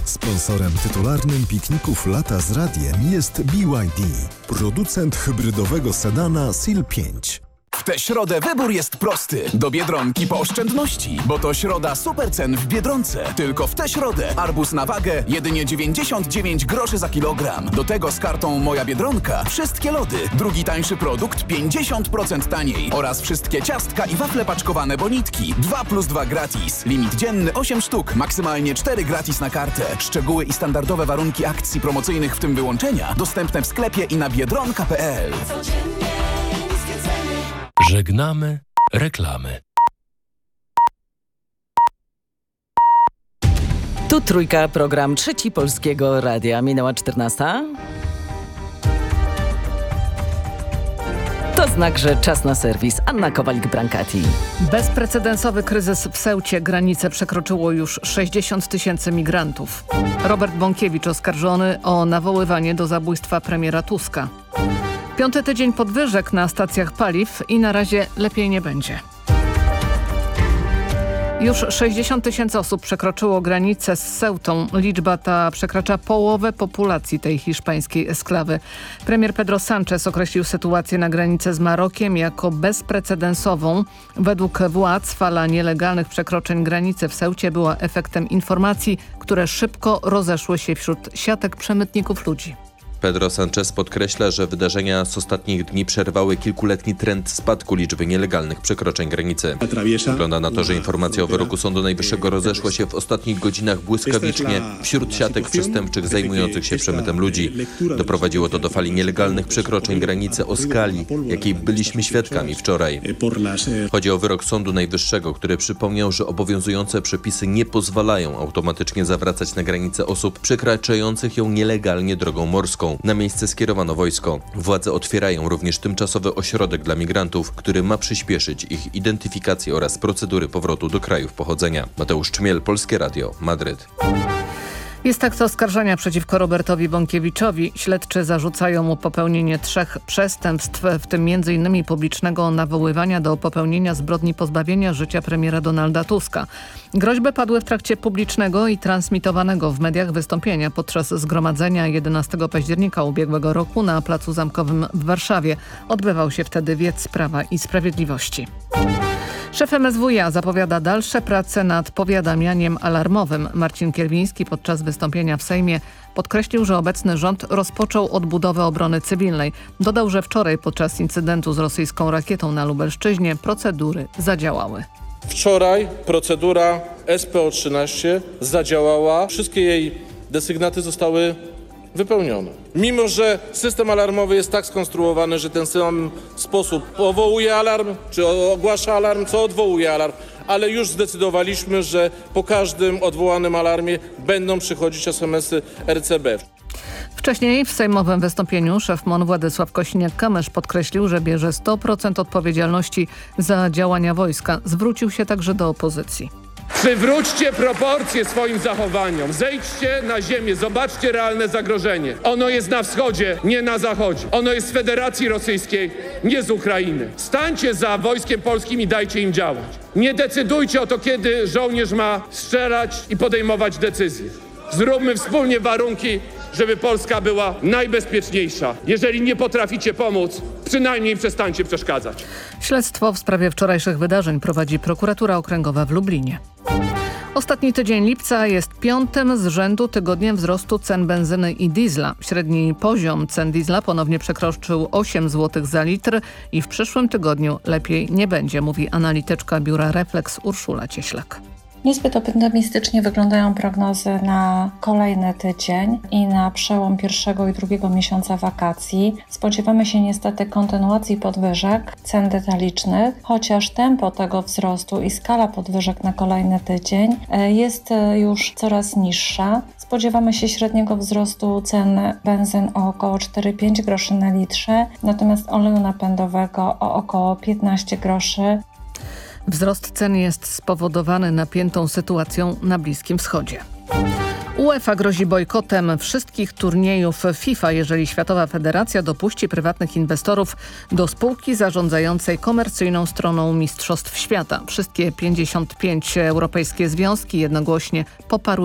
Sponsorem tytularnym pikników Lata z Radiem jest BYD, producent hybrydowego sedana SEAL 5. W tę środę wybór jest prosty. Do Biedronki po oszczędności, bo to środa supercen w Biedronce. Tylko w tę środę arbuz na wagę jedynie 99 groszy za kilogram. Do tego z kartą Moja Biedronka wszystkie lody. Drugi tańszy produkt 50% taniej. Oraz wszystkie ciastka i wafle paczkowane Bonitki. 2+2 gratis. Limit dzienny 8 sztuk, maksymalnie 4 gratis na kartę. Szczegóły i standardowe warunki akcji promocyjnych, w tym wyłączenia, dostępne w sklepie i na biedronka.pl. Żegnamy reklamy. Tu Trójka, program Trzeci Polskiego Radia. Minęła 14. To znak, że czas na serwis. Anna Kowalik-Brankati. Bezprecedensowy kryzys w Ceucie. Granice przekroczyło już 60 000 migrantów. Robert Bąkiewicz oskarżony o nawoływanie do zabójstwa premiera Tuska. 5. tydzień podwyżek na stacjach paliw i na razie lepiej nie będzie. Już 60 000 osób przekroczyło granicę z Ceutą. Liczba ta przekracza połowę populacji tej hiszpańskiej eksklawy. Premier Pedro Sánchez określił sytuację na granicy z Marokiem jako bezprecedensową. Według władz fala nielegalnych przekroczeń granicy w Ceucie była efektem informacji, które szybko rozeszły się wśród siatek przemytników ludzi. Pedro Sánchez podkreśla, że wydarzenia z ostatnich dni przerwały kilkuletni trend spadku liczby nielegalnych przekroczeń granicy. Wygląda na to, że informacja o wyroku Sądu Najwyższego rozeszła się w ostatnich godzinach błyskawicznie wśród siatek przestępczych zajmujących się przemytem ludzi. Doprowadziło to do fali nielegalnych przekroczeń granicy o skali, jakiej byliśmy świadkami wczoraj. Chodzi o wyrok Sądu Najwyższego, który przypomniał, że obowiązujące przepisy nie pozwalają automatycznie zawracać na granicę osób przekraczających ją nielegalnie drogą morską. Na miejsce skierowano wojsko. Władze otwierają również tymczasowy ośrodek dla migrantów, który ma przyspieszyć ich identyfikację oraz procedury powrotu do krajów pochodzenia. Mateusz Czmiel, Polskie Radio, Madryt. Jest akt oskarżenia przeciwko Robertowi Bąkiewiczowi. Śledczy zarzucają mu popełnienie 3 przestępstw, w tym m.in. publicznego nawoływania do popełnienia zbrodni pozbawienia życia premiera Donalda Tuska. Groźby padły w trakcie publicznego i transmitowanego w mediach wystąpienia podczas zgromadzenia 11 października ubiegłego roku na Placu Zamkowym w Warszawie. Odbywał się wtedy wiec Prawa i Sprawiedliwości. Szef MSWiA zapowiada dalsze prace nad powiadamianiem alarmowym. Marcin Kierwiński podczas wystąpienia w Sejmie podkreślił, że obecny rząd rozpoczął odbudowę obrony cywilnej. Dodał, że wczoraj podczas incydentu z rosyjską rakietą na Lubelszczyźnie procedury zadziałały. Wczoraj procedura SPO-13 zadziałała. Wszystkie jej desygnaty zostały wypełnione. Mimo że system alarmowy jest tak skonstruowany, że ten sam sposób powołuje alarm, czy ogłasza alarm, co odwołuje alarm, ale już zdecydowaliśmy, że po każdym odwołanym alarmie będą przychodzić SMS-y RCB. Wcześniej w sejmowym wystąpieniu szef MON Władysław Kosiniak-Kamysz podkreślił, że bierze 100% odpowiedzialności za działania wojska. Zwrócił się także do opozycji. Przywróćcie proporcje swoim zachowaniom. Zejdźcie na ziemię, zobaczcie realne zagrożenie. Ono jest na wschodzie, nie na zachodzie. Ono jest z Federacji Rosyjskiej, nie z Ukrainy. Stańcie za wojskiem polskim i dajcie im działać. Nie decydujcie o to, kiedy żołnierz ma strzelać i podejmować decyzje. Zróbmy wspólnie warunki, żeby Polska była najbezpieczniejsza. Jeżeli nie potraficie pomóc, przynajmniej przestańcie przeszkadzać. Śledztwo w sprawie wczorajszych wydarzeń prowadzi prokuratura okręgowa w Lublinie. Ostatni tydzień lipca jest 5. z rzędu tygodniem wzrostu cen benzyny i diesla. Średni poziom cen diesla ponownie przekroczył 8 zł za litr i w przyszłym tygodniu lepiej nie będzie, mówi analityczka biura Reflex Urszula Cieślak. Niezbyt optymistycznie wyglądają prognozy na kolejny tydzień i na przełom pierwszego i drugiego miesiąca wakacji. Spodziewamy się niestety kontynuacji podwyżek cen detalicznych, chociaż tempo tego wzrostu i skala podwyżek na kolejny tydzień jest już coraz niższa. Spodziewamy się średniego wzrostu cen benzyn o około 4-5 groszy na litrze, natomiast oleju napędowego o około 15 groszy. Wzrost cen jest spowodowany napiętą sytuacją na Bliskim Wschodzie. UEFA grozi bojkotem wszystkich turniejów FIFA, jeżeli Światowa Federacja dopuści prywatnych inwestorów do spółki zarządzającej komercyjną stroną Mistrzostw Świata. Wszystkie 55 europejskie związki jednogłośnie poparły